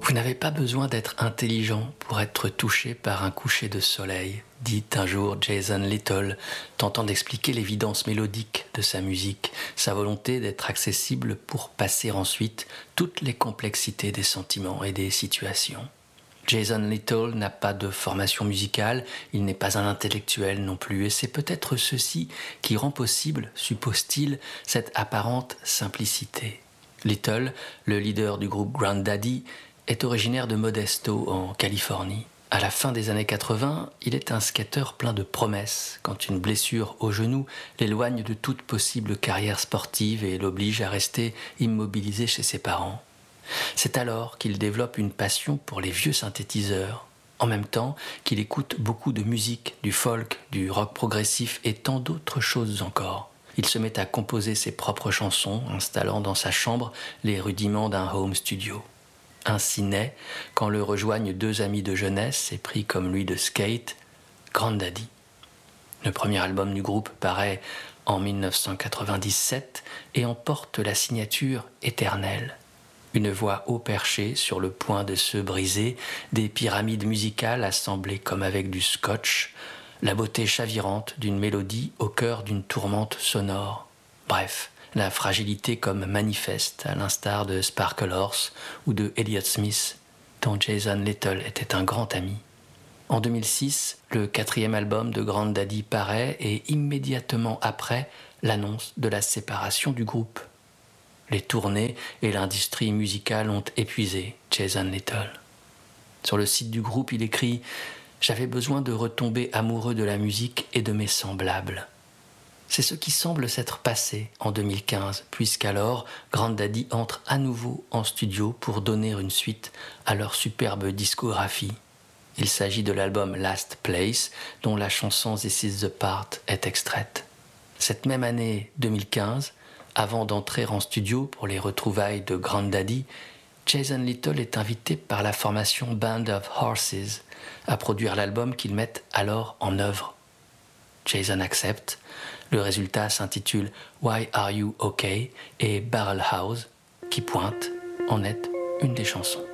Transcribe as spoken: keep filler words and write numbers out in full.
Vous n'avez pas besoin d'être intelligent pour être touché par un coucher de soleil, dit un jour Jason Little, tentant d'expliquer l'évidence mélodique de sa musique, sa volonté d'être accessible pour passer ensuite toutes les complexités des sentiments et des situations. Jason Little n'a pas de formation musicale, il n'est pas un intellectuel non plus, et c'est peut-être ceci qui rend possible, suppose-t-il, cette apparente simplicité. Little, le leader du groupe Grand Daddy, est originaire de Modesto, en Californie. À la fin des années quatre-vingts, il est un skateur plein de promesses, quand une blessure au genou l'éloigne de toute possible carrière sportive et l'oblige à rester immobilisé chez ses parents. C'est alors qu'il développe une passion pour les vieux synthétiseurs, en même temps qu'il écoute beaucoup de musique, du folk, du rock progressif et tant d'autres choses encore. Il se met à composer ses propres chansons, installant dans sa chambre les rudiments d'un home studio. Ainsi naît, quand le rejoignent deux amis de jeunesse épris comme lui de skate, Grand Daddy. Le premier album du groupe paraît en dix-neuf cent quatre-vingt-dix-sept et en porte la signature éternelle. Une voix haut perchée sur le point de se briser, des pyramides musicales assemblées comme avec du scotch, la beauté chavirante d'une mélodie au cœur d'une tourmente sonore. Bref, la fragilité comme manifeste, à l'instar de Sparkle Horse ou de Elliott Smith, dont Jason Little était un grand ami. En deux mille six, le quatrième album de Grand Daddy paraît et immédiatement après, l'annonce de la séparation du groupe. Les tournées et l'industrie musicale ont épuisé Jason Little. Sur le site du groupe, il écrit « J'avais besoin de retomber amoureux de la musique et de mes semblables ». C'est ce qui semble s'être passé en deux mille quinze, puisqu'alors Grand Daddy entre à nouveau en studio pour donner une suite à leur superbe discographie. Il s'agit de l'album Last Place, dont la chanson This Is the Part est extraite. Cette même année deux mille quinze, avant d'entrer en studio pour les retrouvailles de Grand Daddy, Jason Little est invité par la formation Band of Horses à produire l'album qu'ils mettent alors en œuvre. Jason accepte. Le résultat s'intitule Why Are You OK et Barrel House, qui pointe en est une des chansons.